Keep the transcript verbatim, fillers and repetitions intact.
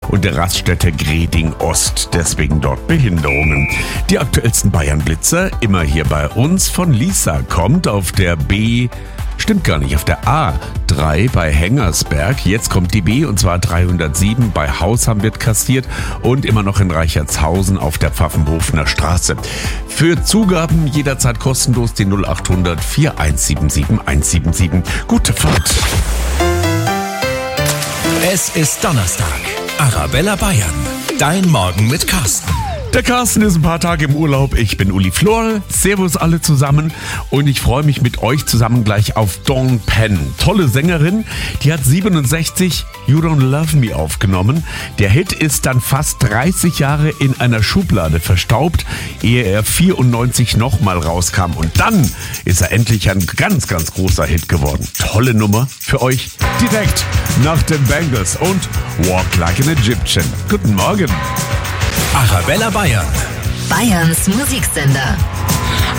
und der Raststätte Greding Ost. Deswegen dort Behinderungen. Die aktuellsten Bayern-Blitzer immer hier bei uns. Von Lisa kommt auf der B... Stimmt gar nicht, auf der A drei bei Hengersberg. Jetzt kommt die B, und zwar dreihundertsieben bei Hausham wird kassiert und immer noch in Reichertshausen auf der Pfaffenhofener Straße. Für Zugaben jederzeit kostenlos die null acht hundert vier eins sieben sieben eins sieben sieben. Gute Fahrt. Es ist Donnerstag. Arabella Bayern. Dein Morgen mit Carsten. Der Carsten ist ein paar Tage im Urlaub. Ich bin Uli Flor. Servus alle zusammen. Und ich freue mich mit euch zusammen gleich auf Dawn Penn. Tolle Sängerin. Die hat siebenundsechzig You Don't Love Me aufgenommen. Der Hit ist dann fast dreißig Jahre in einer Schublade verstaubt, ehe er vierundneunzig nochmal rauskam. Und dann ist er endlich ein ganz, ganz großer Hit geworden. Tolle Nummer für euch direkt nach den Bangles und Walk Like an Egyptian. Guten Morgen. Arabella Bayern. Bayerns Musiksender.